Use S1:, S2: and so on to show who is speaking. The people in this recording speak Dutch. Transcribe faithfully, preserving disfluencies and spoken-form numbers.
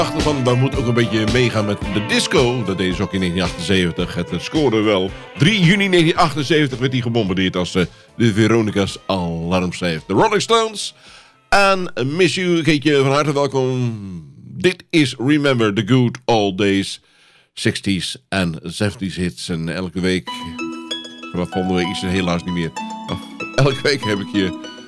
S1: Achtervan, dat moet ook een beetje meegaan met de disco. Dat deed ze ook in negentien achtenzeventig. Het scoorde wel. drie juni negentien achtenzeventig werd hij gebombardeerd als uh, de Veronica's alarmschijf. De Rolling Stones en Miss You. Geetje, van harte welkom. Dit is Remember the Good Old Days. zestig's en zeventig's hits. En elke week, vanaf volgende week is het helaas niet meer. Elke week heb ik je